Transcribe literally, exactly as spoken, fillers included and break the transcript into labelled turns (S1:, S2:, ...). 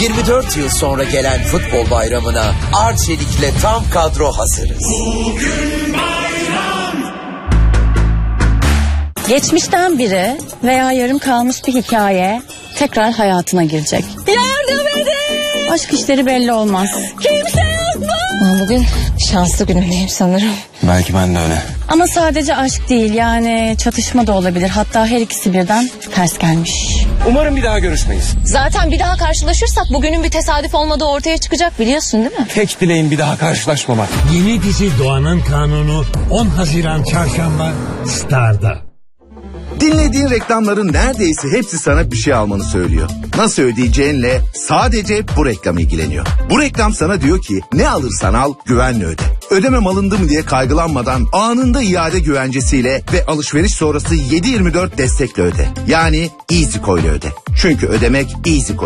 S1: yirmi dört yıl sonra gelen futbol bayramına Arçelik'le tam kadro hazırız.
S2: Bugün bayram.
S3: Geçmişten biri veya yarım kalmış bir hikaye tekrar hayatına girecek. Yardım edin! Aşk işleri belli olmaz. Kimse yazma! Bugün şanslı günümdeyim sanırım.
S4: Belki ben de öyle.
S3: Ama sadece aşk değil, yani çatışma da olabilir. Hatta her ikisi birden ters gelmiş.
S4: Umarım bir daha görüşmeyiz.
S5: Zaten bir daha karşılaşırsak bugünün bir tesadüf olmadığı ortaya çıkacak, biliyorsun değil mi?
S4: Tek dileğim bir daha karşılaşmamak.
S6: Yeni dizi Doğan'ın Kanunu on Haziran Çarşamba Star'da.
S7: Dinlediğin reklamların neredeyse hepsi sana bir şey almanı söylüyor. Nasıl ödeyeceğinle sadece bu reklam ilgileniyor. Bu reklam sana diyor ki ne alırsan al güvenle öde. Ödemem alındı mı diye kaygılanmadan anında iade güvencesiyle ve alışveriş sonrası yedi yirmi dört destekle öde. Yani EasyCo ile öde. Çünkü ödemek EasyCo.